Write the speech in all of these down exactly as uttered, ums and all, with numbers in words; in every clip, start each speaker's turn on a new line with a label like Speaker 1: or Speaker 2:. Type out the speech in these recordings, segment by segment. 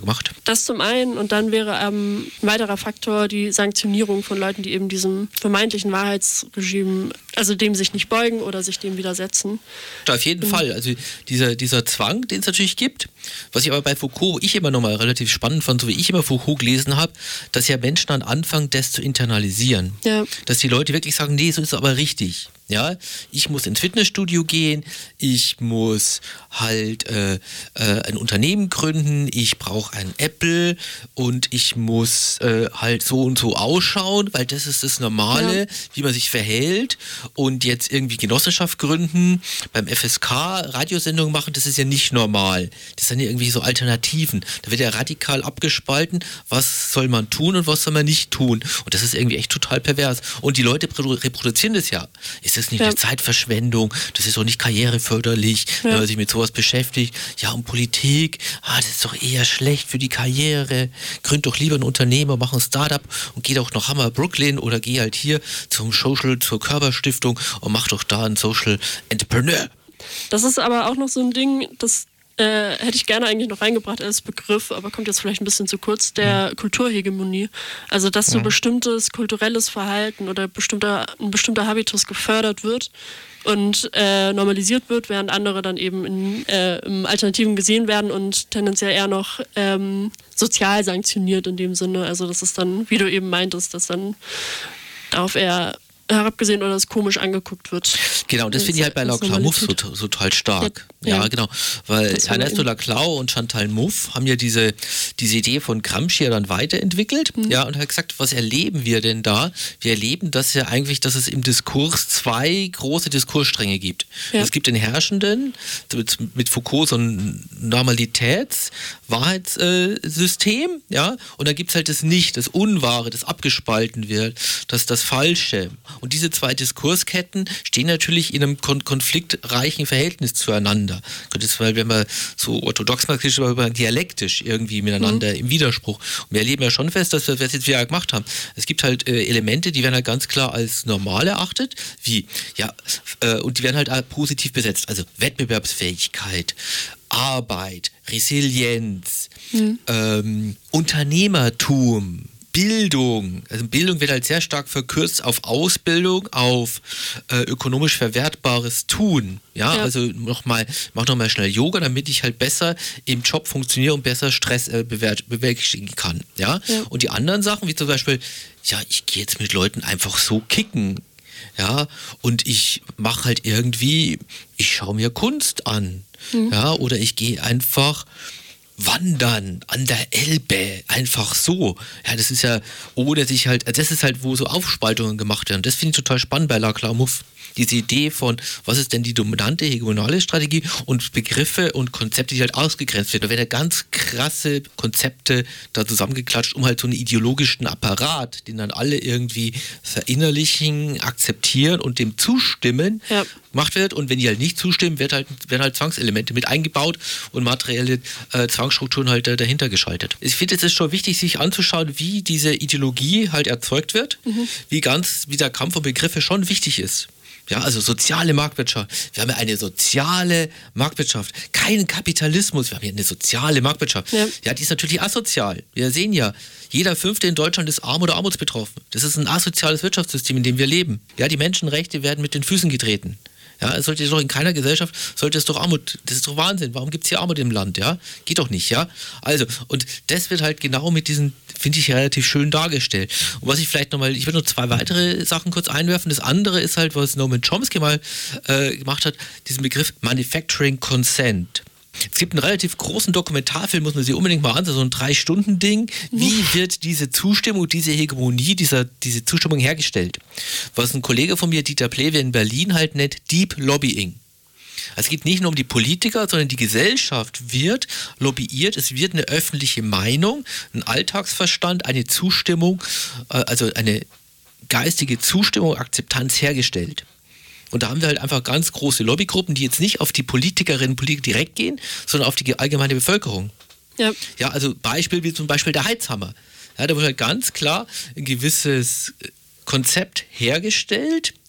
Speaker 1: macht.
Speaker 2: Das zum einen, und dann wäre ähm, ein weiterer Faktor die Sanktionierung von Leuten, die eben diesem vermeintlichen Wahrheitsregime, also dem sich nicht beugen oder sich dem widersetzen.
Speaker 1: Auf jeden mhm. Fall. Also dieser, dieser Zwang, den es natürlich gibt, was ich aber bei Foucault, ich immer nochmal relativ spannend fand, so wie ich immer Foucault gelesen habe, dass ja Menschen dann anfangen, das zu internalisieren. Ja. Dass die Leute wirklich sagen, nee, so ist es aber richtig. Ja, ich muss ins Fitnessstudio gehen, ich muss halt äh, äh, ein Unternehmen gründen, ich brauche ein Apple und ich muss äh, halt so und so ausschauen, weil das ist das Normale, ja. wie man sich verhält, und jetzt irgendwie Genossenschaft gründen, beim F S K Radiosendungen machen, das ist ja nicht normal. Das sind ja irgendwie so Alternativen. Da wird ja radikal abgespalten, was soll man tun und was soll man nicht tun. Und das ist irgendwie echt total pervers. Und die Leute reproduzieren das ja. Ist das ist nicht ja. eine Zeitverschwendung, das ist auch nicht karriereförderlich, ja. wenn man sich mit sowas beschäftigt. Ja, und Politik, ah, das ist doch eher schlecht für die Karriere. Gründ doch lieber ein Unternehmen, mach ein Startup und geh doch nach Hammer Brooklyn oder geh halt hier zum Social, zur Körperstiftung und mach doch da einen Social Entrepreneur.
Speaker 2: Das ist aber auch noch so ein Ding, das Äh, hätte ich gerne eigentlich noch reingebracht als Begriff, aber kommt jetzt vielleicht ein bisschen zu kurz, der mhm. Kulturhegemonie. Also, dass so mhm. bestimmtes kulturelles Verhalten oder bestimmter, ein bestimmter Habitus gefördert wird und äh, normalisiert wird, während andere dann eben in, äh, im Alternativen gesehen werden und tendenziell eher noch ähm, sozial sanktioniert in dem Sinne. Also, das ist dann, wie du eben meintest, dass dann darauf eher herabgesehen oder es komisch angeguckt wird.
Speaker 1: Genau, das finde ich halt bei Laclau Mouffe so, so total stark. Ja, ja genau. Weil Ernesto Laclau und Chantal Mouffe haben ja diese, diese Idee von Gramsci ja dann weiterentwickelt. Mhm. Ja, und hat gesagt, was erleben wir denn da? Wir erleben das ja eigentlich, dass es im Diskurs zwei große Diskursstränge gibt. Ja. Es gibt den Herrschenden, mit, mit Foucault so ein Normalitäts-Wahrheitssystem, äh, ja, und dann gibt es halt das Nicht, das Unwahre, das abgespalten wird, das, das Falsche. Und diese zwei Diskursketten stehen natürlich in einem kon- konfliktreichen Verhältnis zueinander. Das, weil wenn man so orthodox marxistisch, aber dialektisch irgendwie miteinander mhm. im Widerspruch. Und wir erleben ja schon fest, dass wir das jetzt wieder gemacht haben. Es gibt halt äh, Elemente, die werden halt ganz klar als normal erachtet, wie, ja, äh, und die werden halt positiv besetzt. Also Wettbewerbsfähigkeit, Arbeit, Resilienz, mhm. ähm, Unternehmertum, Bildung, also Bildung wird halt sehr stark verkürzt auf Ausbildung, auf äh, ökonomisch verwertbares Tun. Ja, ja. Also nochmal, mach nochmal schnell Yoga, damit ich halt besser im Job funktioniere und besser Stress äh, bewältigen kann. Ja? Ja. Und die anderen Sachen, wie zum Beispiel, ja, ich gehe jetzt mit Leuten einfach so kicken. Ja, und ich mache halt irgendwie, ich schaue mir Kunst an. Mhm. Ja, oder ich gehe einfach wandern an der Elbe, einfach so. Ja, das ist ja, ohne sich halt, das ist halt, wo so Aufspaltungen gemacht werden. Das finde ich total spannend bei Laclau Mouffe. Diese Idee von, was ist denn die dominante hegemonale Strategie und Begriffe und Konzepte, die halt ausgegrenzt werden. Da werden ja ganz krasse Konzepte da zusammengeklatscht, um halt so einen ideologischen Apparat, den dann alle irgendwie verinnerlichen, akzeptieren und dem zustimmen, ja. gemacht wird. Und wenn die halt nicht zustimmen, wird halt, werden halt Zwangselemente mit eingebaut und materielle äh, Zwangsstrukturen halt äh, dahinter geschaltet. Ich finde, es ist schon wichtig, sich anzuschauen, wie diese Ideologie halt erzeugt wird, mhm. wie ganz, wie der Kampf um Begriffe schon wichtig ist. Ja, also soziale Marktwirtschaft. Wir haben ja eine soziale Marktwirtschaft. Kein Kapitalismus. Wir haben ja eine soziale Marktwirtschaft. Ja. ja, die ist natürlich asozial. Wir sehen ja, jeder Fünfte in Deutschland ist arm oder armutsbetroffen. Das ist ein asoziales Wirtschaftssystem, in dem wir leben. Ja, die Menschenrechte werden mit den Füßen getreten. Ja, es sollte doch in keiner Gesellschaft, sollte es doch Armut, das ist doch Wahnsinn. Warum gibt es hier Armut im Land, ja? Geht doch nicht, ja? Also, und das wird halt genau mit diesen, finde ich, relativ schön dargestellt. Und was ich vielleicht nochmal, ich würde noch zwei weitere Sachen kurz einwerfen. Das andere ist halt, was Noam Chomsky mal äh, gemacht hat, diesen Begriff Manufacturing Consent. Es gibt einen relativ großen Dokumentarfilm, muss man sich unbedingt mal ansehen, so ein Drei-Stunden-Ding. Wie wird diese Zustimmung, diese Hegemonie, dieser, diese Zustimmung hergestellt? Was ein Kollege von mir, Dieter Plewe in Berlin, halt nennt Deep Lobbying. Es geht nicht nur um die Politiker, sondern die Gesellschaft wird lobbyiert. Es wird eine öffentliche Meinung, ein Alltagsverstand, eine Zustimmung, also eine geistige Zustimmung, Akzeptanz hergestellt. Und da haben wir halt einfach ganz große Lobbygruppen, die jetzt nicht auf die Politikerinnen und Politiker direkt gehen, sondern auf die allgemeine Bevölkerung. Ja. Ja, also Beispiel wie zum Beispiel der Heizhammer. Ja, da wird halt ganz klar ein gewisses Konzept hergestellt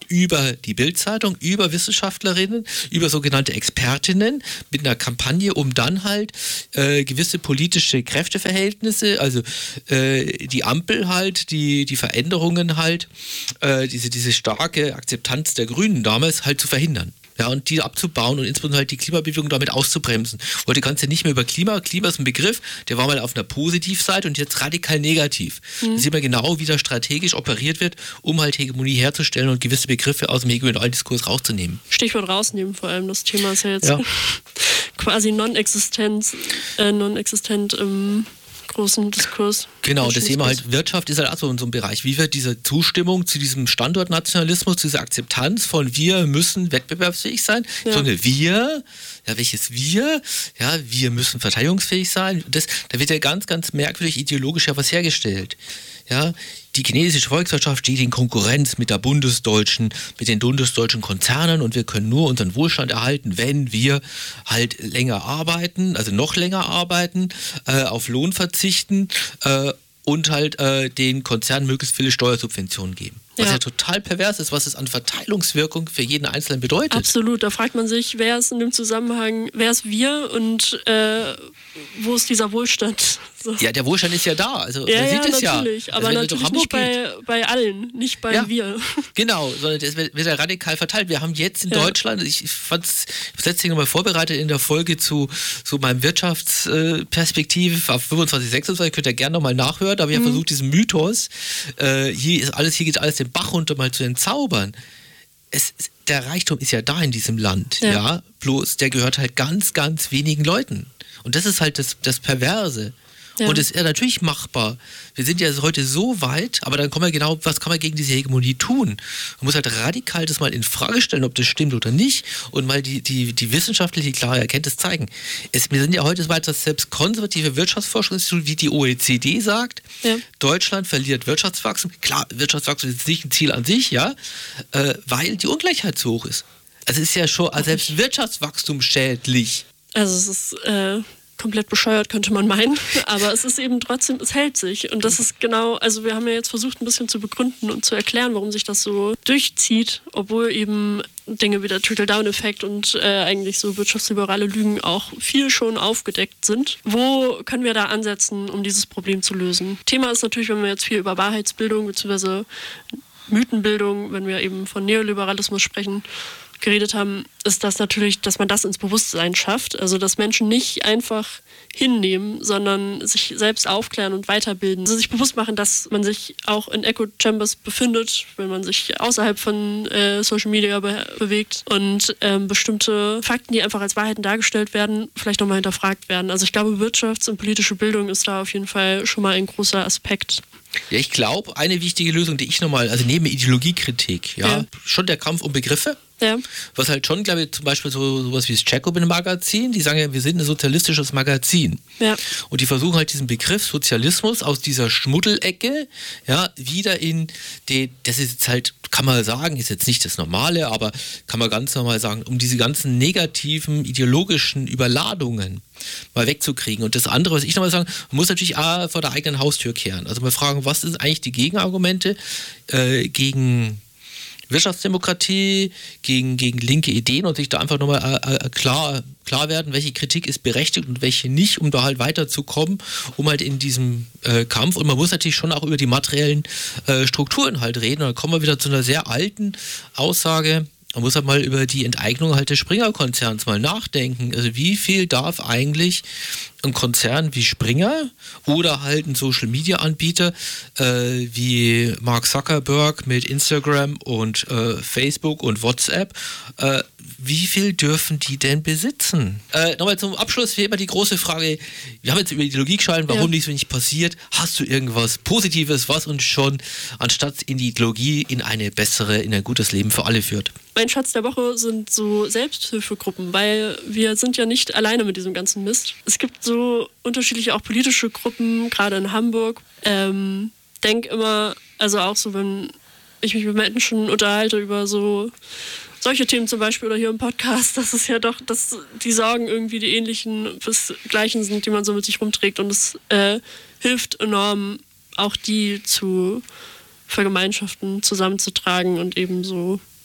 Speaker 1: über die Bild-Zeitung, über Wissenschaftlerinnen, über sogenannte Expertinnen mit einer Kampagne, um dann halt äh, gewisse politische Kräfteverhältnisse, also äh, die Ampel halt, die, die Veränderungen halt, äh, diese, diese starke Akzeptanz der Grünen damals halt zu verhindern. Ja, und die abzubauen und insbesondere halt die Klimabewegung damit auszubremsen. Heute kannst du nicht mehr über Klima, Klima ist ein Begriff, der war mal auf einer Positivseite und jetzt radikal negativ. Mhm. Da sieht man genau, wie da strategisch operiert wird, um halt Hegemonie herzustellen und gewisse Begriffe aus dem regionalen Diskurs rauszunehmen.
Speaker 2: Stichwort rausnehmen vor allem, das Thema ist ja jetzt ja. quasi non-existent, äh, non-existent im großen Diskurs.
Speaker 1: Genau, das Thema halt Wirtschaft ist halt auch so in so einem Bereich. Wie wird diese Zustimmung zu diesem Standortnationalismus, zu dieser Akzeptanz von wir müssen wettbewerbsfähig sein, ja. sondern wir, ja, welches wir, ja, wir müssen verteidigungsfähig sein. Das, da wird ja ganz, ganz merkwürdig ideologisch ja was hergestellt. Ja, die chinesische Volkswirtschaft steht in Konkurrenz mit der bundesdeutschen, mit den bundesdeutschen Konzernen und wir können nur unseren Wohlstand erhalten, wenn wir halt länger arbeiten, also noch länger arbeiten, äh, auf Lohn verzichten äh, und halt äh, den Konzernen möglichst viele Steuersubventionen geben. Was ja. ja total pervers ist, was es an Verteilungswirkung für jeden Einzelnen bedeutet.
Speaker 2: Absolut, da fragt man sich, wer ist in dem Zusammenhang, wer ist wir und äh, wo ist dieser Wohlstand? So.
Speaker 1: Ja, der Wohlstand ist ja da, also
Speaker 2: ja,
Speaker 1: man
Speaker 2: ja,
Speaker 1: sieht es ja.
Speaker 2: Natürlich, aber
Speaker 1: also,
Speaker 2: natürlich nicht bei, bei allen, nicht bei
Speaker 1: ja,
Speaker 2: wir.
Speaker 1: Genau, sondern das wird, wird ja radikal verteilt. Wir haben jetzt in ja. Deutschland, ich fand es, ich habe es letztens nochmal vorbereitet in der Folge zu, zu meinem Wirtschaftsperspektive auf fünfundzwanzig, sechsundzwanzig, könnt ihr gerne nochmal nachhören, aber ich habe mhm. versucht, diesen Mythos, äh, hier ist alles, hier geht alles den Bach runter, mal zu entzaubern. Es, der Reichtum ist ja da in diesem Land, ja. ja, bloß der gehört halt ganz, ganz wenigen Leuten. Und das ist halt das, das Perverse. Ja. Und es ist ja natürlich machbar. Wir sind ja heute so weit, aber dann kommen wir genau, was kann man gegen diese Hegemonie tun? Man muss halt radikal das mal in Frage stellen, ob das stimmt oder nicht und mal die, die, die wissenschaftliche klare Erkenntnis zeigen. Es, wir sind ja heute so weit, dass selbst konservative Wirtschaftsforschungsinstitute wie die O E C D sagt, ja. Deutschland verliert Wirtschaftswachstum. Klar, Wirtschaftswachstum ist jetzt nicht ein Ziel an sich, ja, äh, weil die Ungleichheit zu hoch ist. Also es ist ja schon also selbst Wirtschaftswachstum schädlich.
Speaker 2: Also es ist äh komplett bescheuert, könnte man meinen, aber es ist eben trotzdem, es hält sich und das ist genau, also wir haben ja jetzt versucht ein bisschen zu begründen und zu erklären, warum sich das so durchzieht, obwohl eben Dinge wie der Trickle-Down-Effekt und äh, eigentlich so wirtschaftsliberale Lügen auch viel schon aufgedeckt sind. Wo können wir da ansetzen, um dieses Problem zu lösen? Thema ist natürlich, wenn wir jetzt viel über Wahrheitsbildung bzw. Mythenbildung, wenn wir eben von Neoliberalismus sprechen, geredet haben, ist das natürlich, dass man das ins Bewusstsein schafft. Also, dass Menschen nicht einfach hinnehmen, sondern sich selbst aufklären und weiterbilden. Also sich bewusst machen, dass man sich auch in Echo Chambers befindet, wenn man sich außerhalb von äh, Social Media be- bewegt und ähm, bestimmte Fakten, die einfach als Wahrheiten dargestellt werden, vielleicht nochmal hinterfragt werden. Also ich glaube, Wirtschafts- und politische Bildung ist da auf jeden Fall schon mal ein großer Aspekt.
Speaker 1: Ja, ich glaube, eine wichtige Lösung, die ich nochmal, also neben Ideologiekritik, ja, ja, schon der Kampf um Begriffe. Ja. Was halt schon, glaube ich, zum Beispiel so sowas wie das Jacobin-Magazin, die sagen ja, wir sind ein sozialistisches Magazin. Ja. Und die versuchen halt diesen Begriff Sozialismus aus dieser Schmuddelecke, ja, wieder in den, das ist jetzt halt, kann man sagen, ist jetzt nicht das Normale, aber kann man ganz normal sagen, um diese ganzen negativen ideologischen Überladungen mal wegzukriegen. Und das andere, was ich nochmal sagen, man muss natürlich auch vor der eigenen Haustür kehren. Also mal fragen, was sind eigentlich die Gegenargumente äh, gegen Wirtschaftsdemokratie, gegen, gegen linke Ideen und sich da einfach nochmal äh, äh, klar, klar werden, welche Kritik ist berechtigt und welche nicht, um da halt weiterzukommen, um halt in diesem äh, Kampf. Und man muss natürlich schon auch über die materiellen äh, Strukturen halt reden. Und dann kommen wir wieder zu einer sehr alten Aussage. Man muss halt mal über die Enteignung halt des Springer-Konzerns mal nachdenken. Also wie viel darf eigentlich ein Konzern wie Springer oder halt ein Social-Media-Anbieter äh, wie Mark Zuckerberg mit Instagram und äh, Facebook und WhatsApp, äh, wie viel dürfen die denn besitzen? Äh, nochmal zum Abschluss wie immer die große Frage, wir haben jetzt über Ideologie geschaltet, warum ja. nichts so nicht passiert. Hast du irgendwas Positives, was uns schon anstatt in die Ideologie in eine bessere, in ein gutes Leben für alle führt?
Speaker 2: Mein Schatz der Woche sind so Selbsthilfegruppen, weil wir sind ja nicht alleine mit diesem ganzen Mist. Es gibt so unterschiedliche auch politische Gruppen, gerade in Hamburg. Ähm, denk immer, also auch so, wenn ich mich mit Menschen unterhalte über so solche Themen zum Beispiel oder hier im Podcast, das ist ja doch, dass die Sorgen irgendwie die ähnlichen bis gleichen sind, die man so mit sich rumträgt und es äh, hilft enorm, auch die zu vergemeinschaften, zusammenzutragen und eben so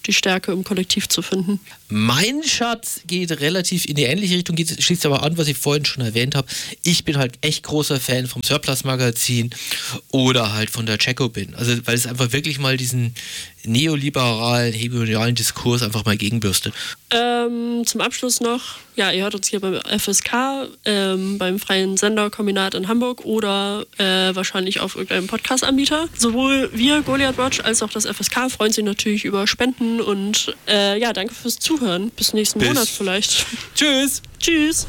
Speaker 2: die Stärke im Kollektiv zu finden.
Speaker 1: Mein Schatz geht relativ in die ähnliche Richtung, geht, schließt aber an, was ich vorhin schon erwähnt habe. Ich bin halt echt großer Fan vom Surplus-Magazin oder halt von der Jacobin. Also, weil es einfach wirklich mal diesen neoliberalen, hegemonialen Diskurs einfach mal gegenbürstet.
Speaker 2: Ähm, zum Abschluss noch, ja, ihr hört uns hier beim F S K, ähm, beim Freien Senderkombinat in Hamburg oder äh, wahrscheinlich auf irgendeinem Podcast-Anbieter. Sowohl wir, Goliath Watch, als auch das F S K freuen sich natürlich über Spenden und äh, ja, danke fürs Zuhören. Bis nächsten Bis. Monat vielleicht.
Speaker 1: Tschüss.
Speaker 2: Tschüss.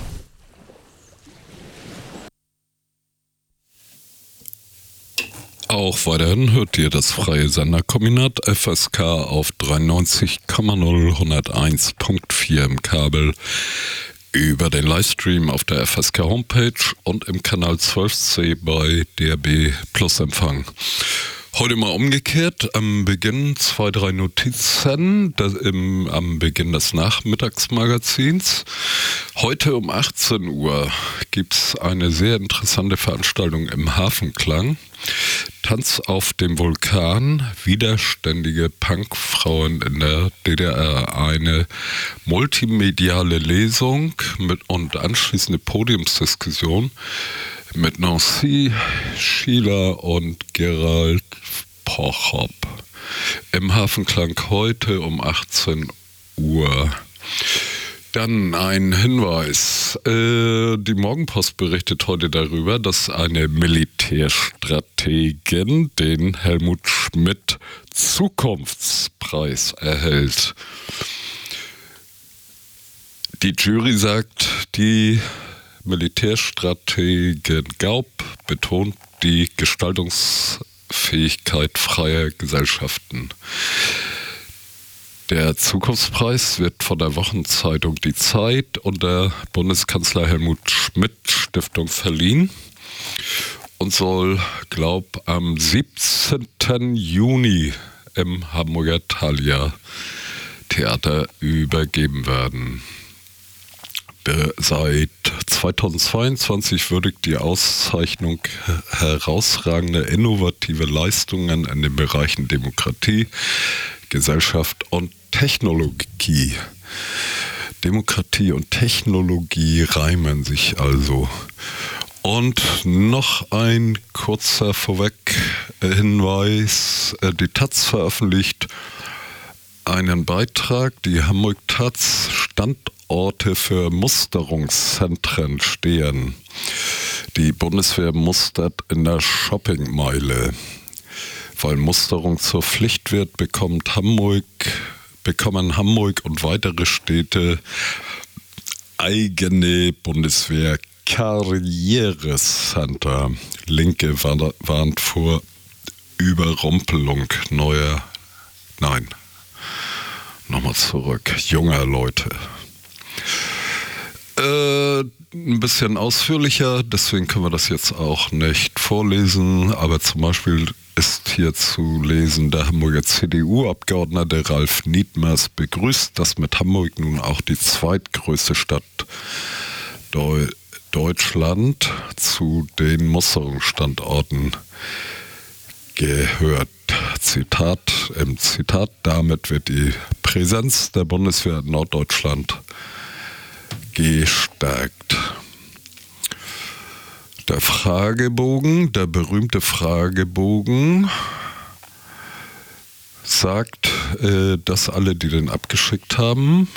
Speaker 3: Auch weiterhin hört ihr das Freie Senderkombinat F S K auf dreiundneunzig Komma null hunderteins Komma vier im Kabel, über den Livestream auf der F S K Homepage und im Kanal zwölf C bei D R B Plus Empfang. Heute mal umgekehrt, am Beginn zwei, drei Notizen das im, am Beginn des Nachmittagsmagazins. Heute um achtzehn Uhr gibt es eine sehr interessante Veranstaltung im Hafenklang. Tanz auf dem Vulkan, widerständige Punkfrauen in der D D R. Eine multimediale Lesung mit und anschließende Podiumsdiskussion mit Nancy, Sheila und Gerald Pochop. Im Hafenklang heute um achtzehn Uhr. Dann ein Hinweis. Äh, die Morgenpost berichtet heute darüber, dass eine Militärstrategin den Helmut Schmidt Zukunftspreis erhält. Die Jury sagt, die Militärstrategin Gaub betont die Gestaltungsfähigkeit freier Gesellschaften. Der Zukunftspreis wird von der Wochenzeitung Die Zeit und der Bundeskanzler Helmut Schmidt Stiftung verliehen und soll, glaub, am siebzehnten Juni im Hamburger Thalia Theater übergeben werden. Seit zweitausendzweiundzwanzig würdigt die Auszeichnung herausragende innovative Leistungen in den Bereichen Demokratie, Gesellschaft und Technologie. Demokratie und Technologie reimen sich also. Und noch ein kurzer Vorweg-Hinweis. Die Taz veröffentlicht einen Beitrag, die Hamburg Taz Standorte für Musterungszentren stehen. Die Bundeswehr mustert in der Shoppingmeile. Weil Musterung zur Pflicht wird, bekommt Hamburg, bekommen Hamburg und weitere Städte eigene Bundeswehr-Karrierecenter. Linke warnt vor Überrumpelung neuer, nein, nochmal zurück, junger Leute. Äh, ein bisschen ausführlicher, deswegen können wir das jetzt auch nicht vorlesen, aber zum Beispiel ist hier zu lesen, der Hamburger C D U-Abgeordnete Ralf Niedmers begrüßt, dass mit Hamburg nun auch die zweitgrößte Stadt Deu- Deutschland zu den Musterungsstandorten gehört. Zitat, im Zitat, damit wird die Präsenz der Bundeswehr in Norddeutschland gestärkt. Der Fragebogen, der berühmte Fragebogen, sagt, äh, dass alle, die den abgeschickt haben,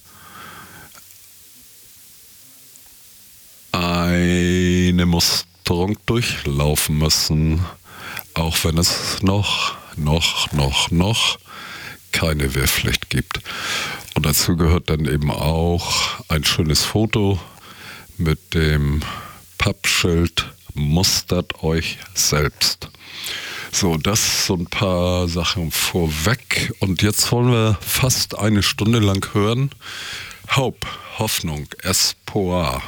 Speaker 3: eine Musterung durchlaufen müssen, auch wenn es noch, noch, noch, noch keine Wehrpflicht gibt. Und dazu gehört dann eben auch ein schönes Foto mit dem Pappschild, mustert euch selbst. So, das so ein paar Sachen vorweg. Und jetzt wollen wir fast eine Stunde lang hören. Hope, Hoffnung, Espoir.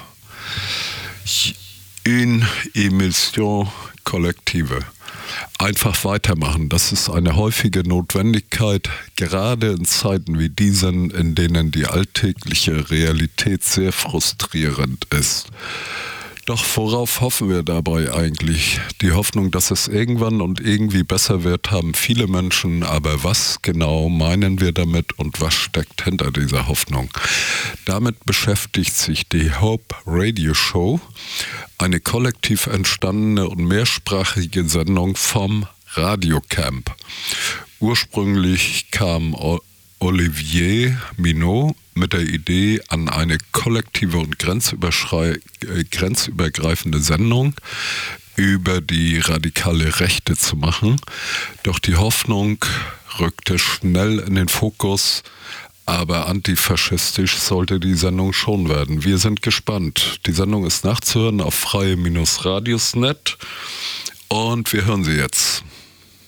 Speaker 3: Une émission collective. Einfach weitermachen, das ist eine häufige Notwendigkeit, gerade in Zeiten wie diesen, in denen die alltägliche Realität sehr frustrierend ist. Doch worauf hoffen wir dabei eigentlich? Die Hoffnung, dass es irgendwann und irgendwie besser wird, haben viele Menschen. Aber was genau meinen wir damit und was steckt hinter dieser Hoffnung? Damit beschäftigt sich die Hope Radio Show, eine kollektiv entstandene und mehrsprachige Sendung vom Radiocamp. Ursprünglich kam Olivier Minot mit der Idee an eine kollektive und grenzüberschrei- äh, grenzübergreifende Sendung über die radikale Rechte zu machen. Doch die Hoffnung rückte schnell in den Fokus, aber antifaschistisch sollte die Sendung schon werden. Wir sind gespannt. Die Sendung ist nachzuhören auf freie Radios Punkt net und wir hören sie jetzt.